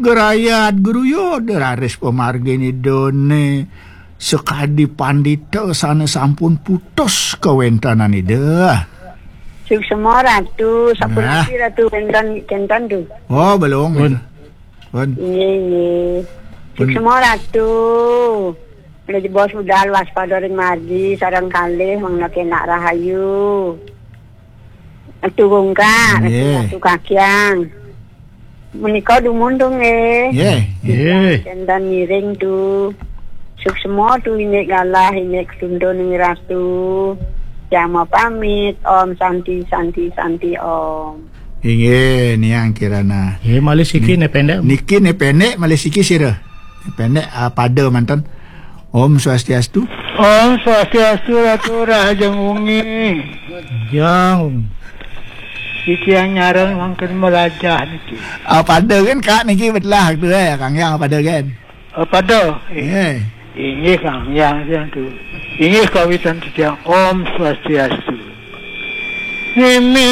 gerayat guru yo deraris pemargini done sekadi pandita sana sampun putus kawentanan ida. Suk semua ratu, sapulisi ratu kentan tu. Oh belum. Pun. Iya. Suk semua ratu. Jadi bos udah waspada ring margi sarang kali mangna kena rahayu. Atu gongka, atu kakiang. Menikah dumundung kentan miring tu. Suk semua tu ini galah ini kesundo ning ratu. Jama pamit om santi om. Inge niang kirana. Malisiki ne pendek. Niki ne pendek malisiki sira. Pendek pada mantan. Om Swastiastu. Om Swastiastu Ratu Raja Mungi. Jang. Iki yang nyarang mangken melajah niki. Pada kan kak niki betlah tu Kang Yang pada kan. Pada. Ini Kang Yang tu. Ini kawitan setiap Om Swastiastu. Nimi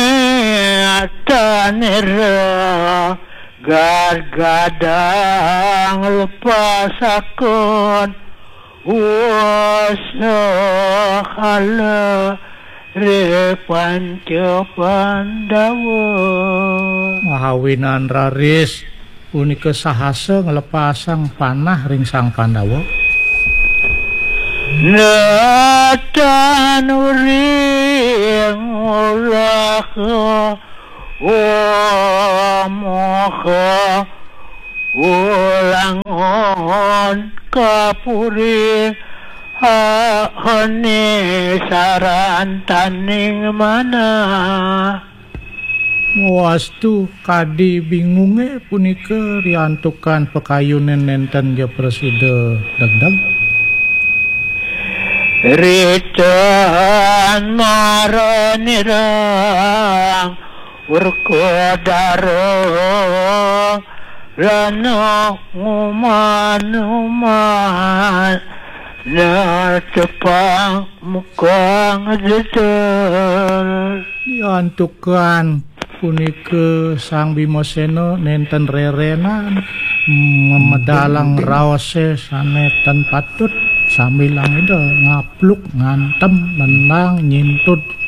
atanira gargadang lepas akon wasakala repanca Pandawa. Mahawinan raris unika sahasa ngelepasang panah ring sang Pandawa. Natan uring ulaka moha ulangon kapuri hane saran taning mana. Wastu kadi bingunge punika riantukan pekayunen nenten ja presida dagdag. Ritan maranirang urkodaro rano nguman na cepang mukang jejer. Diantukan punika sang Bimasena nenten rerenan memedalang raose sanetan patut sambil ida ngapluk ngantem menang nyintut